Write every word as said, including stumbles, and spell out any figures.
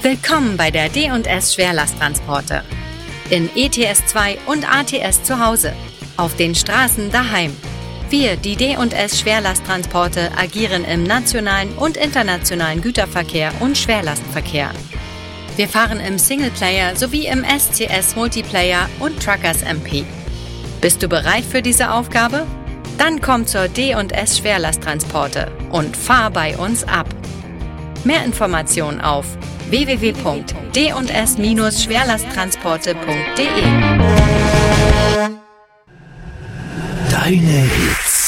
Willkommen bei der D und S Schwerlasttransporte. In E T S zwei und A T S zu Hause. Auf den Straßen daheim. Wir, die D und S Schwerlasttransporte, agieren im nationalen und internationalen Güterverkehr und Schwerlastverkehr. Wir fahren im Singleplayer sowie im S C S Multiplayer und Truckers M P. Bist du bereit für diese Aufgabe? Dann komm zur D und S Schwerlasttransporte und fahr bei uns ab. Mehr Informationen auf w w w punkt d und s schwerlasttransporte punkt d e. Deine Hits.